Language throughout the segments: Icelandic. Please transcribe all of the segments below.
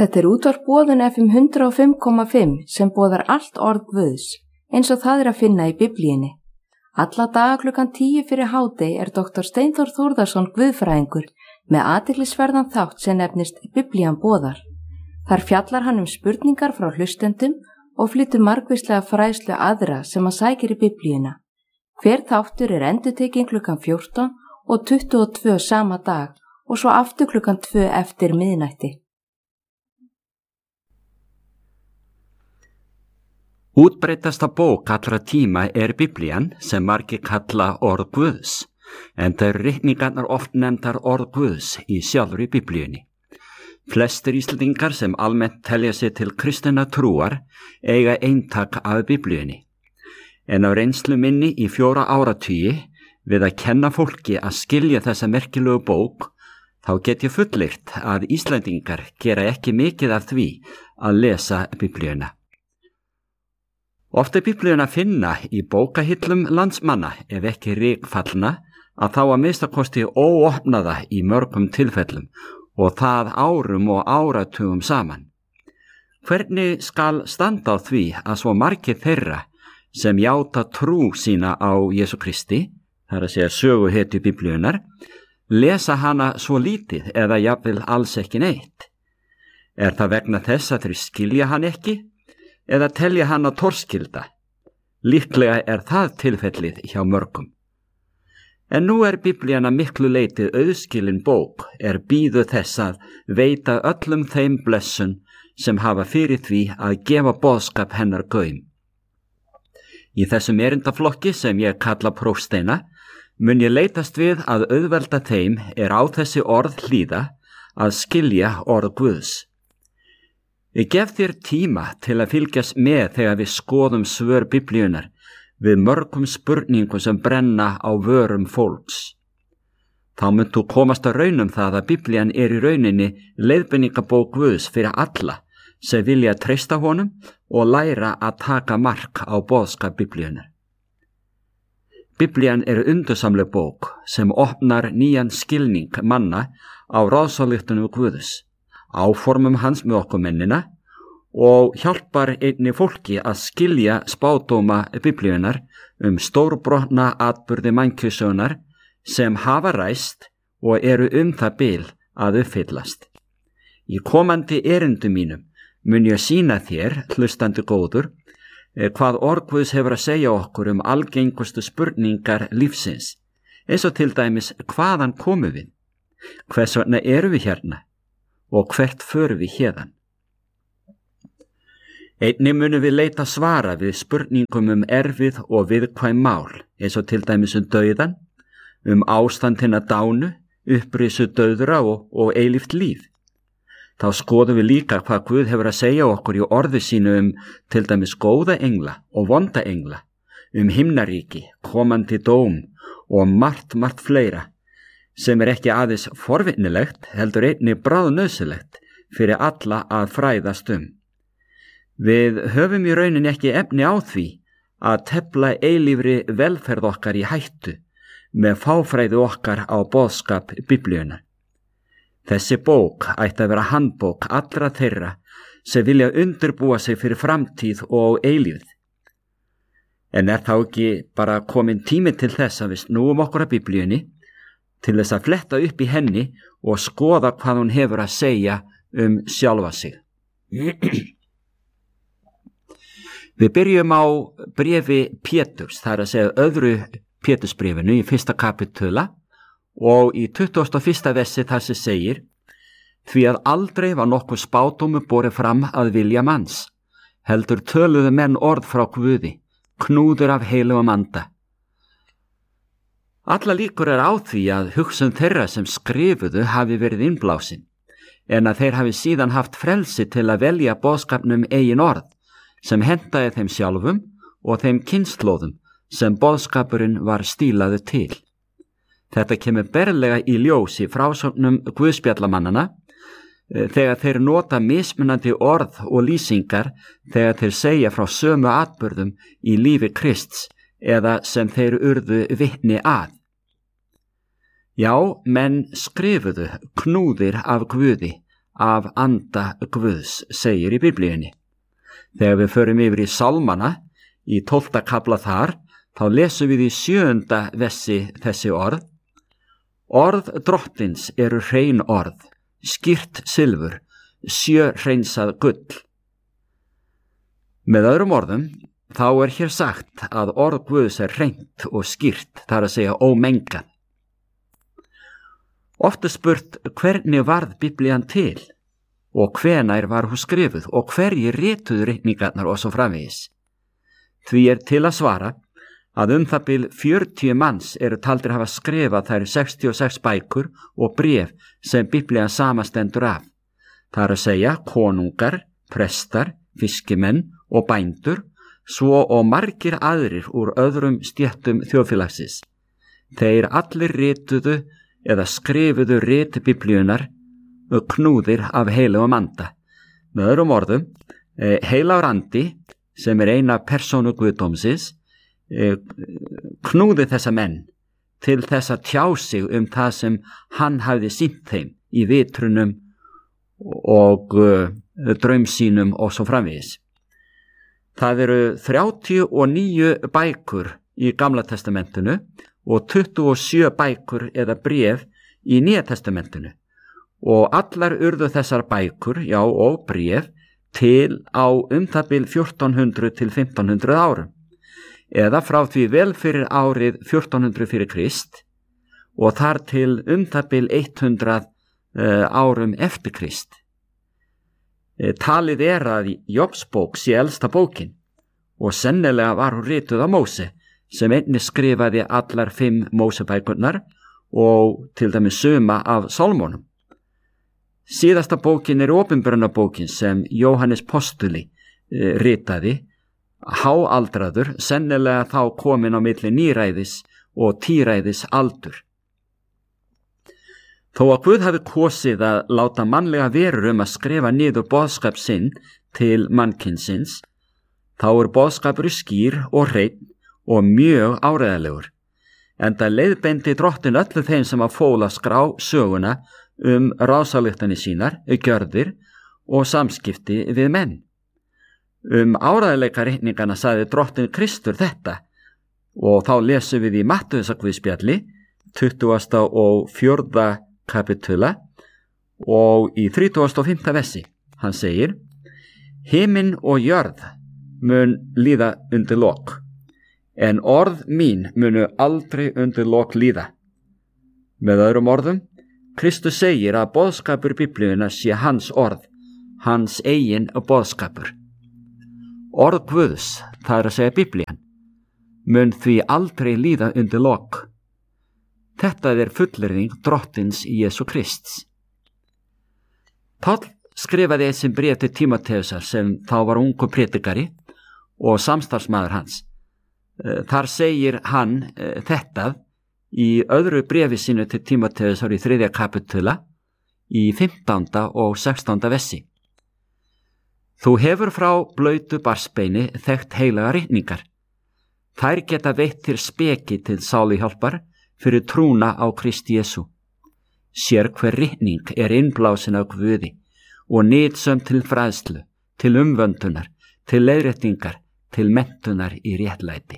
Þetta útvarp Boðun FM 105,5 sem boðar allt orð Guðs, eins og það að finna í Biblíunni. Alla daga klukkan 10 fyrir hádegi Dr. Steinþór Þórðarson guðfræðingur með athyglisverðan þátt sem nefnist Biblían boðar. Þar fjallar hann spurningar frá hlustendum og flytur margvíslega fræðslu aðra sem hann sækir í Biblíuna. Hver þáttur endurtekinn klukkan 14 og 22 sama dag og svo aftur klukkan 2 eftir miðnætti. Útbreiddasta bók allra tíma Biblían sem margir kalla orð Guðs, en það ritningarnar oft nefndar orð Guðs í sjálfri Biblíunni. Flestir Íslendingar sem almennt telja sig til kristinna trúar eiga eintak af Biblíunni. En á reynslu minni í 4 áratugi við að kenna fólki að skilja þessa merkilegu bók, þá get ég fullyrt að Íslendingar gera ekki mikið af því að lesa Biblíuna. Oft Biblíuna finna í bókahillum landsmanna ef ekki rykfallna að þá að minnstakosti óopnaða í mörgum tilfellum og það árum og áratugum saman. Hvernig skal standa á því að svo margir þeirra sem játa trú sína á Jesú Kristi, þar að segja söguhetju Biblíunar, lesa hana svo lítið eða jafnvel alls ekki neitt? Það vegna þess að þeir skilja hann ekki? Eða telja hann að torskilda? Líklega það tilfellið hjá mörgum. En nú Biblían að miklu leyti auðskilin bók býðu þess að veita öllum þeim blessun sem hafa fyrir því að gefa boðskap hennar gaum. Í þessum erindaflokki sem ég kalla prófsteina mun ég leitast við að auðvelda þeim á þessi orð hlýða að skilja orð Guðs. Ég gef þér tíma til að fylgjast með þegar við skoðum svör Biblíunar við mörgum spurningum sem brenna á vörum fólks. Þá munt þú komast að raun það að Biblían í rauninni leiðbeiningabók Guðs fyrir alla sem vilja treysta honum og læra að taka mark á boðskap Biblíunar. Biblían undursamleg bók sem opnar nýjan skilning manna á ráðsályktunum Guðs, áformum hans með okkur mennina og hjálpar einnig fólki að skilja spádóma Biblíunar stórbrotna atburði mannkynssögunnar sem hafa ræst og það bil að uppfyllast. Í komandi erindum mínum mun ég sýna þér, hlustandi góður, hvað orð Guðs hefur að segja okkur algengustu spurningar lífsins, eins og til dæmis hvaðan komum við, hvers vegna við hérna og hvert förum við héðan. Einnig munum við leita svara við spurningum erfið og viðkvæm mál, eins og til dæmis dauðan, ástand hinna dánu, upprisu dauðra og eilíft líf. Þá skoðum við líka hvað Guð hefur að segja okkur í orði sínu til dæmis góða engla og vonda engla, himnaríki, komandi dóm og margt fleira, sem ekki aðeins forvitnilegt, heldur einnig bráðnauðsynlegt fyrir alla að fræðast Við höfum í rauninni ekki efni á því að tefla eilífri velferð okkar í hættu með fáfræði okkar á boðskap Biblíunar. Þessi bók ætti að vera handbók allra þeirra sem vilja undirbúa sig fyrir framtíð og eilífð. En þá ekki bara komin tími til þess að við snúum okkur að Biblíunni til þess að fletta upp í henni og skoða hvað hún hefur að segja sjálfa sig. Við byrjum á bréfi Péturs, það að segja öðru Pétursbréfinu í 1. kapitula og í 21. versi þar sem segir: Því að aldrei var nokkur spádómur borið fram að vilja manns, heldur töluðu menn orð frá Guði, knúðir af heilugum anda. Alla líkur á því að hugsun þeirra sem skrifuðu hafi verið innblásin, en að þeir hafi síðan haft frelsi til að velja boðskapnum eigin orð, sem hentaði þeim sjálfum og þeim kynslóðum sem boðskapurinn var stílaðu til. Þetta kemur berlega í ljós í frásögnum guðspjallamannana þegar þeir nota mismunandi orð og lýsingar þegar þeir segja frá sömu atburðum í lífi Krists eða sem þeir urðu vitni að. Já, menn skrifuðu knúðir af Guði af anda Guðs, segir í Biblíunni. Þegar við förum yfir í Sálmana, í 12. kafla þar, þá lesum við í 7. versi þessi orð. Orð drottins eru hrein orð, skýrt silfur, hreinsað gull. Með öðrum orðum, þá er hér sagt að orð Guðs er hreint og skýrt, þar að segja ómengað. Oft er spurt hvernig varð Biblían til og hvenær var hún skrifuð og hverjir rituðu ritningarnar og svo framvegis. Því er til að svara að það bil 40 manns eru taldir hafa skrifað þær 66 bækur og bréf sem Biblían samastendur af. Það er að segja konungar, prestar, fiskimenn og bændur, svo og margir aðrir úr öðrum stéttum þjóðfélagsins. Þeir allir rituðu eða skrifuðu rit Biblíunar knúðir af heilagum anda. Með öðrum orðum, heilagur andi, sem er eina persónu Guðdómsins, knúði þessa menn til þess að tjá sig það sem hann hafði sýnt þeim í vitrunum og draumsýnum og svo framvegis. Það eru 39 bækur í Gamla testamentinu og 27 bækur eða bréf í Nýja testamentinu og allar urðu þessar bækur, já og bréf, til á það bil 1400 til 1500 árum, eða frá því vel fyrir árið 1400 fyrir Krist og þar til það bil 100 árum eftir Krist. Talið er að Jobsbók sé elsta bókin og sennilega var hún rituð af Móse, sem einnig skrifaði allar 5 Mósebækurnar og til dæmis suma af Sálmónum. Síðasta bókin er opinberunarbókin sem Jóhannes postuli ritaði, háaldraður, sennilega þá komin á milli níræðis og tíræðis aldur. Þó að Guð hafi kosið að láta mannlega verur að skrifa niður boðskap sinn til mannkynsins, þá er boðskapur skýr og hreinn og mjög áreiðanlegur, enda leiðbeindi drottin öllu þeim sem að fóla skrá söguna ráðsályktanir sínar, gjörðir og samskipti við menn. Áreiðanleika ritningana sagði drottin Kristur þetta og þá lesum við í Mattheusarguðspjalli 24. kapitula og í 35. versi. Hann segir: Himinn og jörð mun líða undir lok, en orð mín munu aldrei undir lok líða. Með öðrum orðum, Kristus segir að boðskapur Biblíunnar sé hans orð, hans eigin boðskapur. Orð Guðs, það er að segja Biblían, mun því aldrei líða undir lok. Þetta er fullyrðing drottins Jesú Krists. Páll skrifaði eitt sem bréf til Tímóteusar sem þá var ungur prédikari og samstarfsmaður hans. Þar segir hann þetta í öðru bréfi sínu til Tímóteusar í 3. kapitula í 15. og 16. versi. Þú hefur frá blautu barsbeini þekkt heilaga ritningar. Þær geta veitt þér speki til sáluhjálpar fyrir trúna á Krist Jesú. Sér hver ritning er innblásin af Guði og nytsöm til fræðslu, til umvöndunar, til leiðréttingar, til menntunar í réttlæti.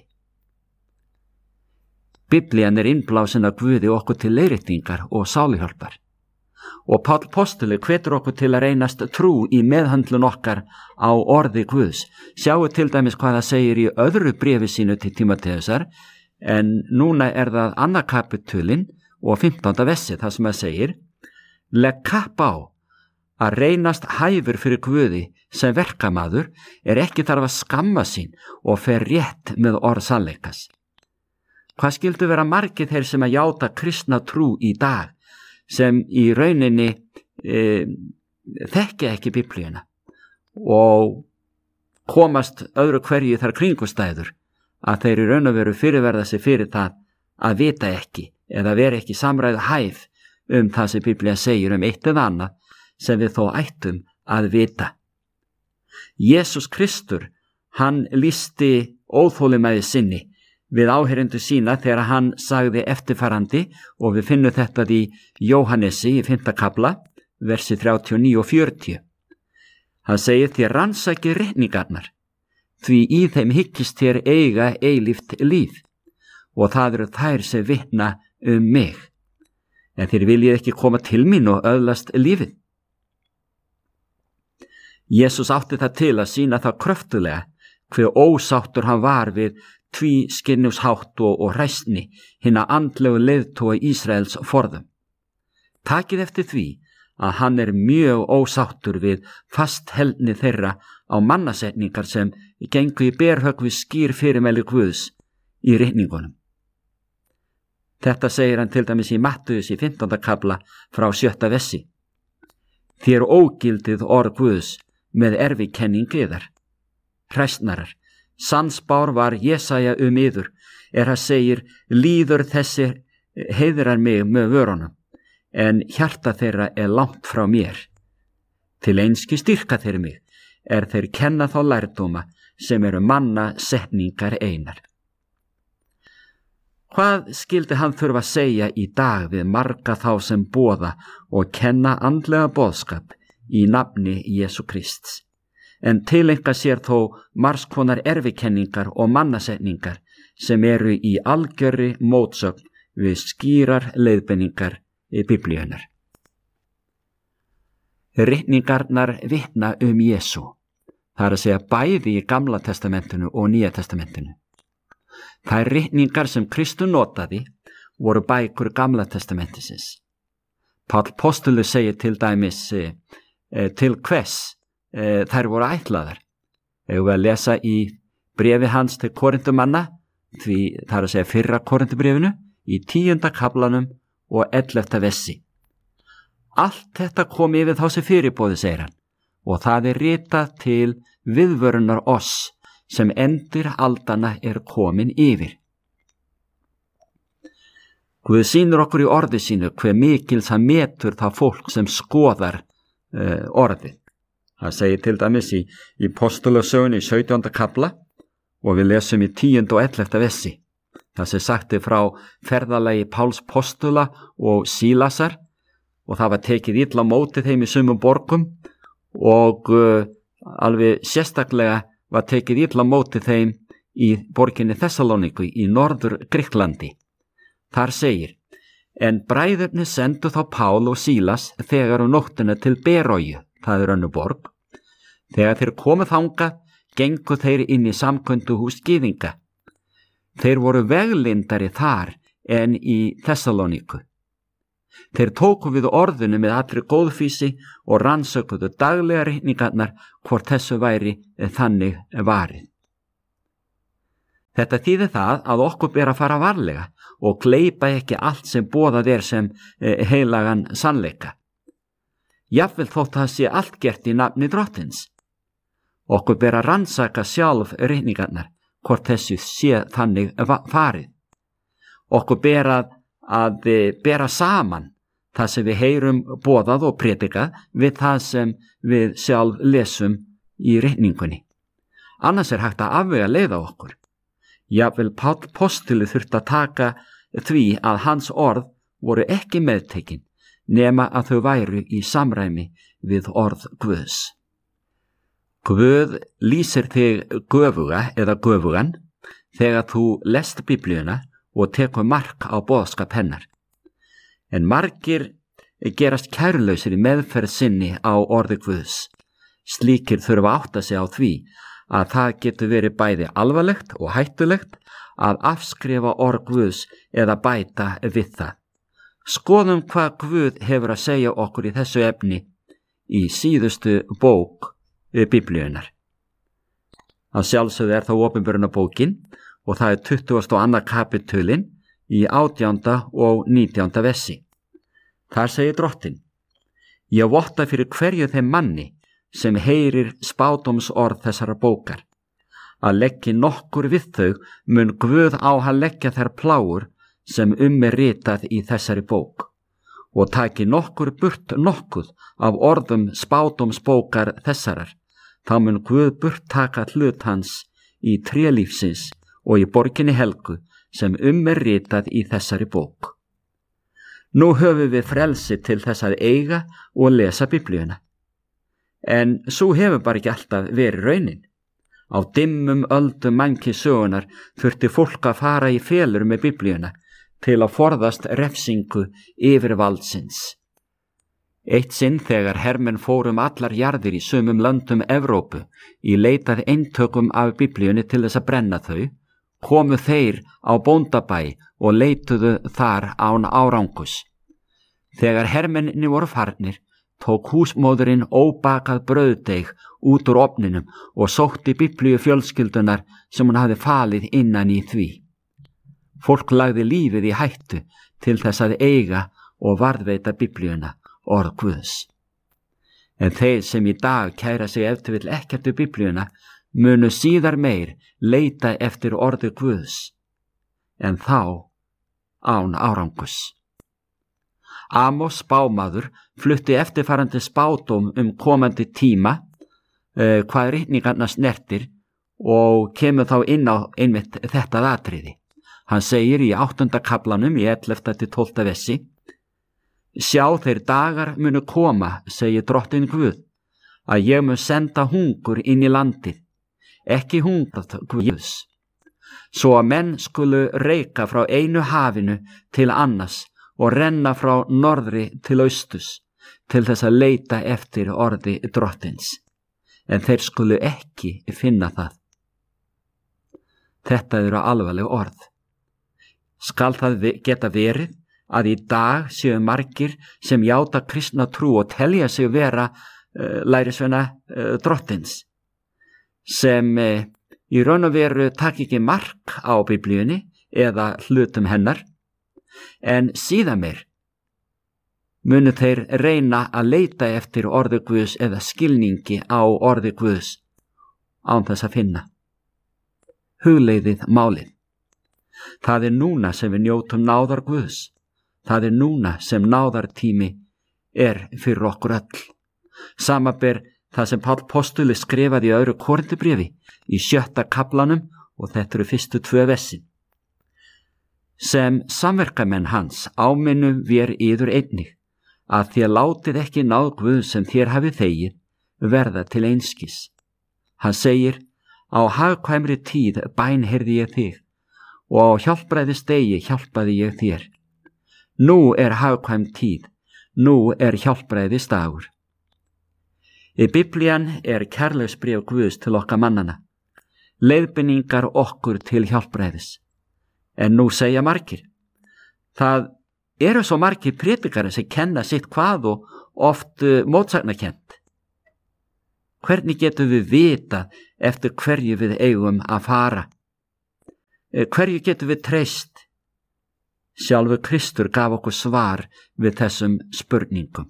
Biblían er innblásin af Guði okkur til leiðréttingar og sáluhjálpar. Og Páll postuli hvetur okkur til að reynast trú í meðhöndlun okkar á orði Guðs. Sjáu til dæmis hvað það segir í öðru bréfi sínu til Tímóteusar, en núna er það 2. kapitulin og 15. versi þar sem það segir: Legg kapp á að reynast hæfur fyrir Guði sem verkamaður er ekki þarf að skamma sín og fer rétt með orð sannleikas. Hvað skildu vera margir þeir sem að játa kristna trú í dag sem í rauninni þekkja ekki Biblíuna og komast öðru hverju þar kringustæður að þeir í raun og veru fyrirverða sig fyrir það að vita ekki eða vera ekki samræðu hæf það sem Biblían segir eitt eða annað sem við þó ættum að vita. Jesús Kristur, hann lýsti óþolinmæði sinni við áheyrendur sína þegar hann sagði eftirfarandi, og við finnum þetta í Jóhannesi í 5. kafla versi 39 og 40. Hann segir: þér rannsakið ritningarnar, því í þeim hyggist þér eiga eilíft líf, og það eru þær sem vitna mig. En þér viljið ekki koma til mín og öðlast lífið. Jesús átti það til að sýna það kröftulega hve ósáttur hann var við tvískinnungshátt og hræsni hinna andlegu leiðtoga Ísraels forðum. Takið eftir því að hann er mjög ósáttur við fastheldni þeirra á mannasetningar sem gengu í berhögg við skýr fyrirmæli Guðs í ritningunum. Þetta segir hann til dæmis í Mattheus í 15. kafla frá 7. versi. Þér ógildið orð Guðs með erfikenning yðar. Hræsnarar, sannspár var Jesaja yður, hann segir: líður þessi heiðrar mig með vörunum, en hjarta þeirra er langt frá mér. Til einski styrka þeir mig, þeir kenna þá lærdóma sem eru manna setningar einar. Hvað skildi hann þurfa að segja í dag við marga þá sem boða og kenna andlega boðskap í nafni Jesú Krists, en tileinka sér þó margskonar erfikenningar og mannasetningar sem eru í algjörri mótsögn við skýrar leiðbeiningar í Biblíunar. Ritningarnar vitna Jesú, það er að segja bæði í Gamla testamentinu og Nýja testamentinu. Þær ritningar sem Kristur notaði voru bækur Gamla testamentisins. Páll postuli segir til dæmis til hvers þær voru ætlaðar. Eigum við að lesa í bréfi hans til Korintumanna, því það er að segja fyrra Korintubréfinu, í 10. kaflanum og 11. versi. Allt þetta kom yfir þá sem fyrirboði, segir hann, og það er ritað til viðvörunar oss sem endir aldana er komin yfir. Guð sýnir okkur í orði sínu hve mikils hann metur það fólk sem skoðar orðið. Það segir til dæmis í Postulasögunni í 17. kafla og við lesum í 10. og 11. versi. Það sem sagti frá ferðalagi Páls postula og Sílasar, og það var tekið illa á móti þeim í sumum borgum og alveg sérstaklega var tekið illa á móti þeim í borginni Þessalóníku í norður Grikklandi. Þar segir: en bræðurnir sendu þá Pál og Sílas þegar nóttina til Beróju, það er önnur borg. Þegar þeir komu þangað, gengu þeir inn í samkönduhús gyðinga. Þeir voru veglindari þar en í Þessalóníku. Þeir tóku við orðinu með allri góðfýsi og rannsökuðu daglega ritningarnar hvort þessu væri þannig varið. Þetta þýðir það að okkur ber að fara varlega og gleypa ekki allt sem boðað er sem heilagan sannleika. Jafnvel þótt það sé allt gert í nafni Drottins. Okkur ber að rannsaka sjálf ritningarnar hvort þessu sé þannig farið. Okkur ber að bera saman það sem við heyrum boðað og predikað við það sem við sjálf lesum í ritningunni. Annars er hægt að afvega leiða okkur. Jafnvel Páll postuli þurfti að taka því að hans orð voru ekki meðtekin nema að þau væru í samræmi við orð Guðs. Guð lýsir þig göfuga eða göfugan þegar þú lest Biblíuna og tekur mark á boðskap hennar. En margir gerast kærulausir í meðferð sinni á orði Guðs. Slíkir þurfa að átta sig á því að það getur verið bæði alvarlegt og hættulegt að afskrifa orð Guðs eða bæta við það. Skoðum hvað Guð hefur að segja okkur í þessu efni í síðustu bók Biblíunar. Að sjálfsögðu er það opinberunarbókin og það er 22. kapitulinn í 18. og 19. versi. Þar segir Drottinn: ég votta fyrir hverju þeim manni sem heyrir spádómsorð þessara bókar, að leggja nokkur við þau mun Guð á að leggja þær plágur sem er ritað í þessari bók, og taki nokkur burt nokkuð af orðum spádómsbókar þessarar, þá mun Guð burt taka hlut hans í trélífsins og í borginni helgu sem er ritað í þessari bók. Nú höfum við frelsi til þess að eiga og lesa Biblíuna. En svo hefur bara ekki alltaf verið raunin. Á dimmum öldum mannkynssögunar þurfti fólk að fara í felur með Biblíuna til að forðast refsingu yfirvaldsins. Eitt sinn þegar hermenn fórum allar jarðir í sumum löndum Evrópu í leitað eintökum af Biblíunni til þess að brenna þau, komu þeir á bóndabæ og leituðu þar án árangus. Þegar hermenninni voru farnir, tók húsmóðurinn óbakað brauðdeig út úr ofninum og sótti Biblíu fjölskyldunar sem hún hafði falið innan í því. Fólk lagði lífið í hættu til þess að eiga og varðveita Biblíuna, orð Guðs. En þeir sem í dag kæra sig ef til vill ekkert við Biblíuna munu síðar meir leita eftir orði Guðs, en þá án árangus. Amos spámaður flutti eftirfarandi spádóm komandi tíma, hvað ritningarnar snertir, og kemur þá inn á einmitt þetta atriði. Hann segir í 8. kaflanum í 11. til 12. versi: Sjá, þeir dagar munu koma, segir Drottinn Guð, að ég mun senda hungur inn í landið, ekki hungrað Guðs, svo að menn skulu reika frá einu hafinu til annars og renna frá norðri til austurs til þess að leita eftir orði Drottins, en þeir skulu ekki finna það. Þetta eru alvarleg orð. Skal það geta verið að í dag séu margir sem játa kristna trú og telja sig vera lærisveina Drottins, sem í raun og veru taki ekki mark á Biblíunni eða hlutum hennar, en síðan meir munu þeir reyna að leita eftir orði Guðs eða skilningi á orði Guðs án þess að finna. Hugleiðið málið. Það núna sem við njótum náðar Guðs. Það núna sem náðartími fyrir okkur öll. Samanber það sem Páll postuli skrifaði í 2. Korintubréfi í 7. kaflanum, og þetta eru fyrstu 2 versin. Sem samverkamenn hans áminnum vér yður einnig, að þér látið ekki náð Guðs sem þér hafið þegið verða til einskis. Hann segir: á hagkvæmri tíð bænheyrði ég þig, og á hjálpræðisdegi hjálpaði ég þér. Nú hagkvæm tíð, nú hjálpræðisdagur. Biblían kærleiksbréf Guðs til okkar mannana, leiðbeiningar okkur til hjálpræðis. En nú segja margir, það eru svo margir prédikari sem kenna sitt hvað og oft mótsagnakent. Hvernig getum við vitað eftir hverju við eigum að fara? Hverju getum við treyst? Sjálfur Kristur gaf okkur svar við þessum spurningum.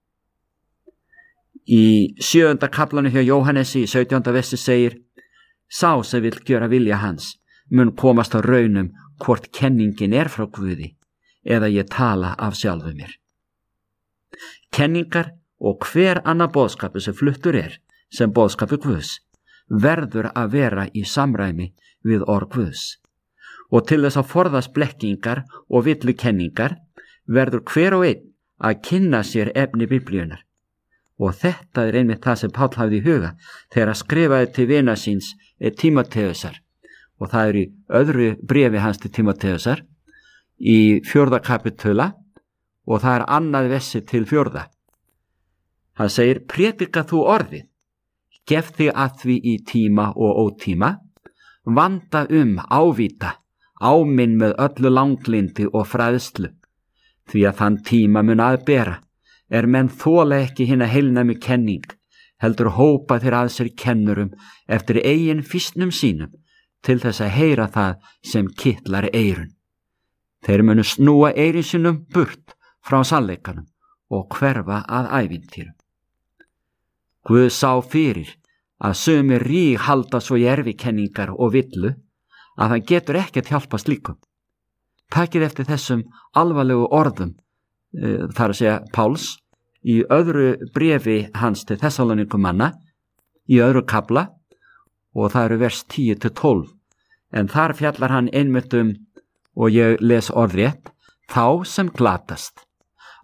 Í 7. kaflanu hjá Jóhannesi í 17. versi segir: Sá sem vill gjöra vilja hans mun komast á raunum hvort kenningin frá Guði eða ég tala af sjálfu mér. Kenningar og hver annar boðskapur sem fluttur sem boðskapur Guðs verður að vera í samræmi við orð Guðs. Og til þess að forðast blekkingar og villukenningar verður hver og einn að kynna sér efni Biblíunar. Og þetta einmitt það sem Páll hafði í huga þegar hann skrifaði til vina síns Tímóteusar, og það í 2. bréfi hans til Tímóteusar í 4. kapitula, og það 2. versi til 4. Hann segir: Prédika þú orðið, gef þig að því í tíma og ótíma, vanda ávíta, áminn með öllu langlindi og fræðslu, því að þann tíma mun að bera, menn þola ekki hina heilnæmu kenning, heldur hópa þeir að sér kennurum eftir eigin fýsnum sínum, til þess að heyra það sem kitlar eyrun. Þeir munu snúa eyrin sínum burt frá sannleikanum og hverfa að ævintýrum. Guð sá fyrir að sumir halda svo í erfikenningar og villu að hann getur ekkert hjálpa slíkum. Takið eftir þessum alvarlegu orðum, þar að segja Páls, í 2. bréfi hans til Þessalónikumanna, í 2. kafla, og það eru vers 10 til 12, en þar fjallar hann einmitt og ég les orðrétt: þá sem glatast,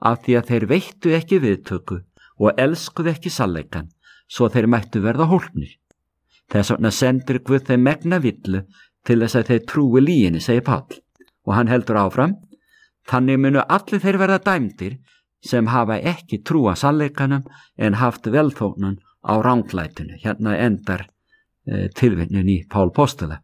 af því að þeir veittu ekki viðtöku og elskuðu ekki sannleikann, svo þeir mættu verða hólpnir. Þess vegna sendir Guð þeim megna villu til þess að þeir trúi lyginni, segir Páll. Og hann heldur áfram: þannig munu allir þeir verða dæmdir sem hafa ekki trúa sannleikanum en haft velþóknun á ranglætinu. Hérna endar tilvitnun í Pál postula.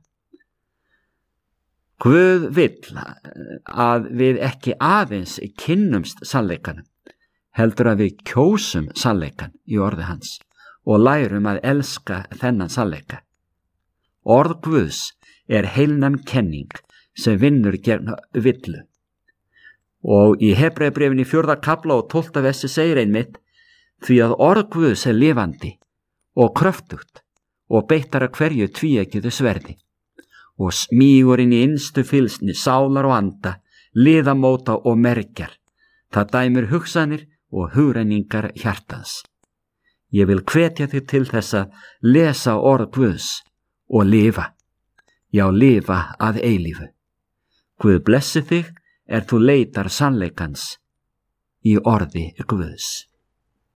Guð vill að við ekki aðeins kynnumst sannleikanum, heldur að við kjósum sannleikan í orði hans og lærum að elska þennan sannleika. Orð Guðs er heilnæm kenning sem vinnur gegn villu. Og í Hebreabréfinu 4. kafla og 12. versi segir einmitt: því að orð Guðs er lifandi og kröftugt og beittar að hverju tvíeggjðu sverði og smígur inn í innstu fylsni sálar og anda, liðamóta og mergjar. Það dæmir hugsanir og hugrenningar hjartans. Ég vil hvetja þig til þess að lesa orð Guðs og lifa. Já, lifa að eilífu. Guð blessi þig þú leitar sannleikans í orði Guðs.